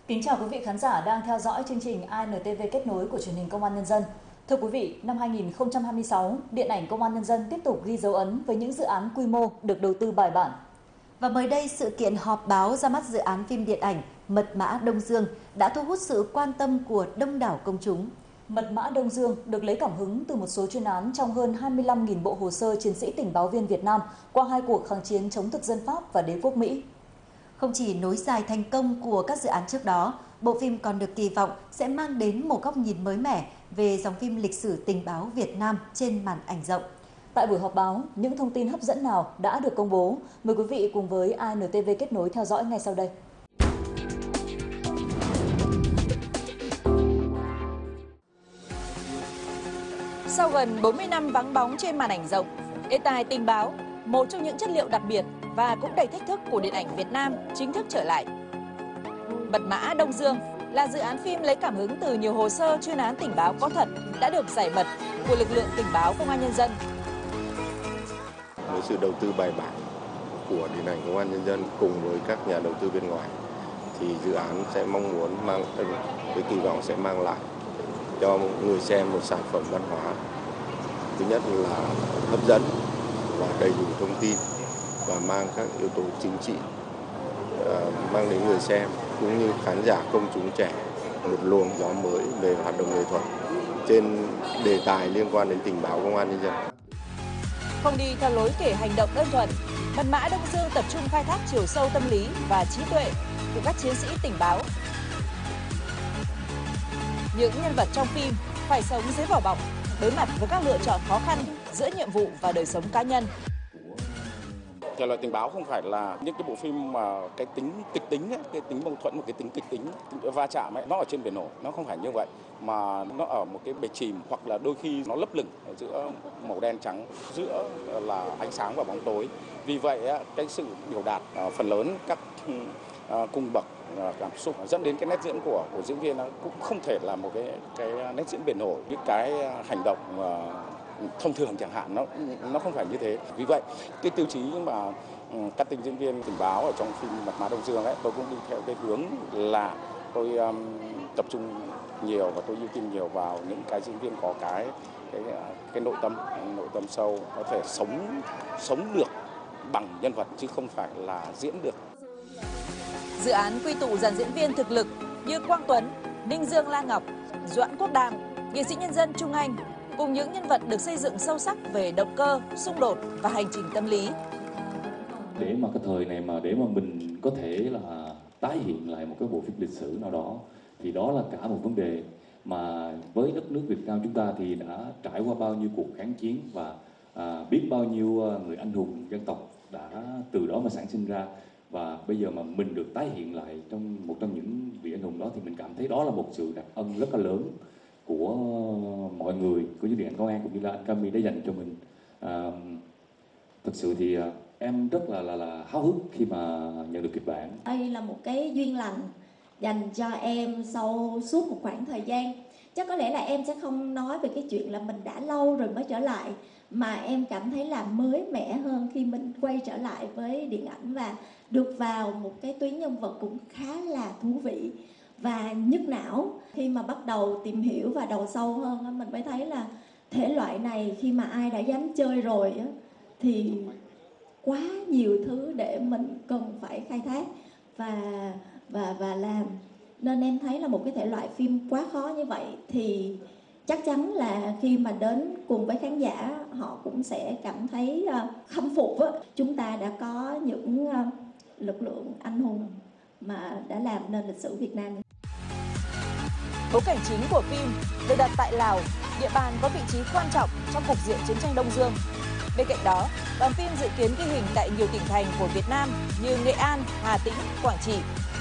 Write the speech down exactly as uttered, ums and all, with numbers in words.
Kính chào quý vị khán giả đang theo dõi chương trình i en tê vê kết nối của truyền hình Công an Nhân dân. Thưa quý vị, năm hai nghìn không trăm hai mươi sáu, Điện ảnh Công an Nhân dân tiếp tục ghi dấu ấn với những dự án quy mô được đầu tư bài bản. Và mới đây, sự kiện họp báo ra mắt dự án phim điện ảnh Mật mã Đông Dương đã thu hút sự quan tâm của đông đảo công chúng. Mật mã Đông Dương được lấy cảm hứng từ một số chuyên án trong hơn hai mươi lăm nghìn bộ hồ sơ chiến sĩ tình báo viên Việt Nam qua hai cuộc kháng chiến chống thực dân Pháp và đế quốc Mỹ. Không chỉ nối dài thành công của các dự án trước đó, bộ phim còn được kỳ vọng sẽ mang đến một góc nhìn mới mẻ về dòng phim lịch sử tình báo Việt Nam trên màn ảnh rộng. Tại buổi họp báo, những thông tin hấp dẫn nào đã được công bố? Mời quý vị cùng với i en tê vê kết nối theo dõi ngay sau đây. Sau gần bốn mươi năm vắng bóng trên màn ảnh rộng, đề tài tình báo, một trong những chất liệu đặc biệt và cũng đầy thách thức của điện ảnh Việt Nam chính thức trở lại. Mật mã Đông Dương là dự án phim lấy cảm hứng từ nhiều hồ sơ chuyên án tình báo có thật đã được giải mật của lực lượng tình báo Công an Nhân dân. Với sự đầu tư bài bản của điện ảnh Công an Nhân dân cùng với các nhà đầu tư bên ngoài thì dự án sẽ mong muốn mang với kỳ vọng sẽ mang lại cho người xem một sản phẩm văn hóa thứ nhất là hấp dẫn và đầy đủ thông tin và mang các yếu tố chính trị uh, mang đến người xem cũng như khán giả công chúng trẻ một luồng gió mới về hoạt động nghệ thuật trên đề tài liên quan đến tình báo Công an Nhân dân. Không đi theo lối kể hành động đơn thuần, Mật mã Đông Dương tập trung khai thác chiều sâu tâm lý và trí tuệ của các chiến sĩ tình báo. Những nhân vật trong phim phải sống dưới vỏ bọc, đối mặt với các lựa chọn khó khăn giữa nhiệm vụ và đời sống cá nhân. Thể loại tình báo không phải là những cái bộ phim mà cái tính kịch tính, ấy, cái tính mâu thuẫn, một cái tính kịch tính, tính va chạm ấy, nó ở trên bề nổi, nó không phải như vậy, mà nó ở một cái bề chìm hoặc là đôi khi nó lấp lửng giữa màu đen trắng, giữa là ánh sáng và bóng tối. Vì vậy cái sự biểu đạt phần lớn các cung bậc cảm xúc dẫn đến cái nét diễn của của diễn viên nó cũng không thể là một cái cái nét diễn bề nổi, những cái hành động thông thường chẳng hạn, nó nó không phải như thế. Vì vậy cái tiêu chí mà các tình diễn viên tình báo ở trong phim Mật mã Đông Dương ấy, tôi cũng đi theo cái hướng là tôi um, tập trung nhiều và tôi ưu tiên nhiều vào những cái diễn viên có cái cái cái nội tâm nội tâm sâu, có thể sống sống được bằng nhân vật chứ không phải là diễn được. Dự án quy tụ dàn diễn viên thực lực như Quang Tuấn, Ninh Dương Lan Ngọc, Doãn Quốc Đàm, nghệ sĩ nhân dân Trung Anh cùng những nhân vật được xây dựng sâu sắc về động cơ, xung đột và hành trình tâm lý. Để mà cái thời này mà để mà mình có thể là tái hiện lại một cái bộ phim lịch sử nào đó thì đó là cả một vấn đề mà với đất nước Việt Nam chúng ta thì đã trải qua bao nhiêu cuộc kháng chiến và à, biết bao nhiêu người anh hùng dân tộc đã từ đó mà sản sinh ra, và bây giờ mà mình được tái hiện lại trong một trong những vị anh hùng đó thì mình cảm thấy đó là một sự đặc ân rất là lớn của mọi người, của những điện ảnh công an cũng như là anh Cami đã dành cho mình. À, thực sự thì em rất là là là háo hức khi mà nhận được kịch bản. Đây là một cái duyên lành dành cho em sau suốt một khoảng thời gian. Chắc có lẽ là em sẽ không nói về cái chuyện là mình đã lâu rồi mới trở lại, mà em cảm thấy là mới mẻ hơn khi mình quay trở lại với điện ảnh và được vào một cái tuyến nhân vật cũng khá là thú vị và nhức não. Khi mà bắt đầu tìm hiểu và đầu sâu hơn, mình mới thấy là thể loại này khi mà ai đã dám chơi rồi thì quá nhiều thứ để mình cần phải khai thác và và và làm. Nên em thấy là một cái thể loại phim quá khó như vậy thì chắc chắn là khi mà đến cùng với khán giả, họ cũng sẽ cảm thấy khâm phục. Chúng ta đã có những lực lượng anh hùng mà đã làm nên lịch sử Việt Nam. Bối cảnh chính của phim được đặt tại Lào, địa bàn có vị trí quan trọng trong cục diện chiến tranh Đông Dương. Bên cạnh đó, đoàn phim dự kiến ghi hình tại nhiều tỉnh thành của Việt Nam như Nghệ An, Hà Tĩnh, Quảng Trị